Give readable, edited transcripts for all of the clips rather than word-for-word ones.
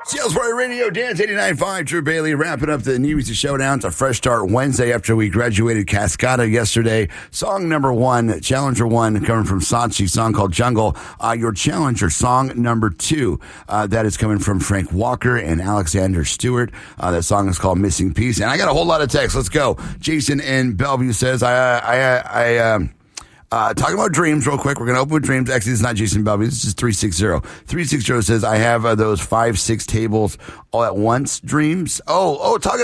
Salesforce Radio, Dance 89.5, Drew Bailey wrapping up the New Music Showdown. It's a fresh start Wednesday after we graduated Cascada yesterday. Song number one, Challenger one, coming from Saatchi, song called Jungle. Your Challenger, song number two, that is coming from Frank Walker and Alexander Stewart. That song is called Missing Piece. And I got a whole lot of text. Let's go. Jason in Bellevue says, talking about dreams real quick. We're going to open with dreams. Actually, it's not Jason Bellevue. This is 360. 360 says, I have those 5-6 tables all at once dreams. Talking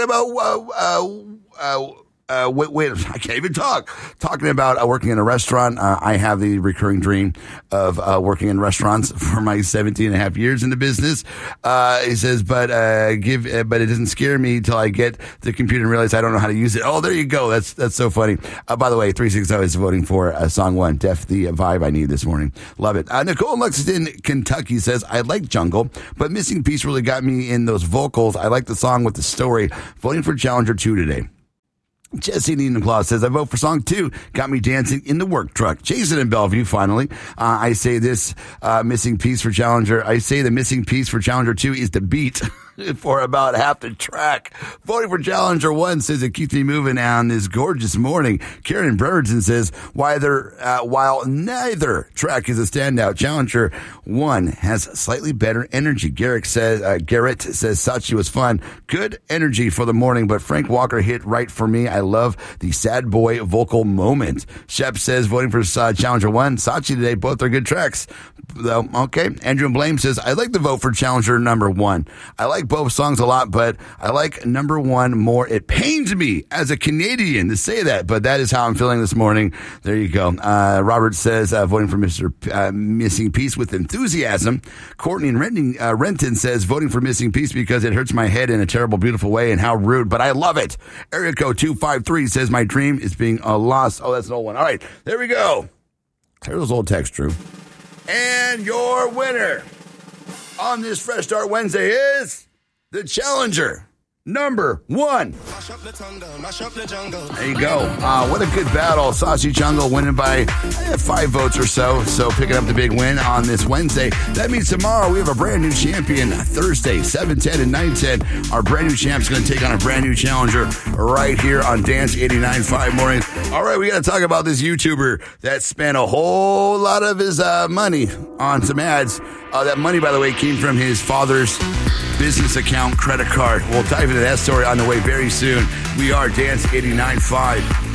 about, wait, I can't even talk. Talking about working in a restaurant. I have the recurring dream of working in restaurants for my 17 and a half years in the business. He says, but it doesn't scare me till I get the computer and realize I don't know how to use it. Oh, there you go. That's so funny. By the way, 360 is voting for song one, Def the vibe I need this morning. Love it. Nicole in Lexington, Kentucky says, I like Jungle, but Missing Piece really got me in those vocals. I like the song with the story. Voting for Challenger 2 today. Jesse Needham Claus says, I vote for song 2. Got me dancing in the work truck. Jason in Bellevue, finally. I say this missing piece for Challenger. I say the missing piece for Challenger 2 is the beat for about half the track. Voting for Challenger 1 says it keeps me moving on this gorgeous morning. Karen Bremerton says, while neither track is a standout, Challenger 1 has slightly better energy. Garrett says Saatchi was fun. Good energy for the morning, but Frank Walker hit right for me. I love the sad boy vocal moment. Shep says, voting for Challenger 1. Saatchi today, both are good tracks. Though, okay. Andrew Blame says, I like the vote for Challenger number 1. I like both songs a lot, but I like number 1 more. It pains me as a Canadian to say that, but that is how I'm feeling this morning. There you go. Robert says, voting for Mr. Missing Piece with enthusiasm. Courtney in Renton says, voting for Missing Piece because it hurts my head in a terrible, beautiful way, and how rude, but I love it. Area code 253 says, my dream is being lost. Oh, that's an old one. All right, there we go. There's those old texts, Drew. And your winner on this Fresh Start Wednesday is the Challenger number 1. There you go. What a good battle. Saatchi Jungle winning by 5 votes or so. So picking up the big win on this Wednesday. That means tomorrow we have a brand new champion. Thursday, 7:10 and 9:10. Our brand new champ's going to take on a brand new challenger right here on Dance 89.5 mornings. All right, we got to talk about this YouTuber that spent a whole lot of his money on some ads. That money, by the way, came from his father's business account credit card. We'll dive into that story on the way very soon. We are Dance 89.5.